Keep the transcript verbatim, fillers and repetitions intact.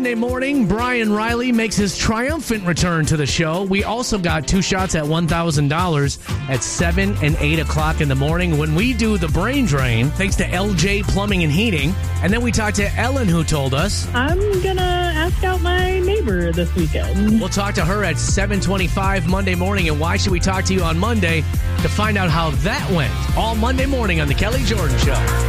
Monday morning, Brian Riley makes his triumphant return to the show. We also got two shots at one thousand dollars at seven and eight o'clock in the morning when we do the brain drain, thanks to L J Plumbing and Heating. And then we talked to Ellen, who told us I'm going to ask out my neighbor this weekend. We'll talk to her at seven twenty-five Monday morning. And why should we talk to you on Monday? To find out how that went. All Monday morning on The Kelly Jordan Show.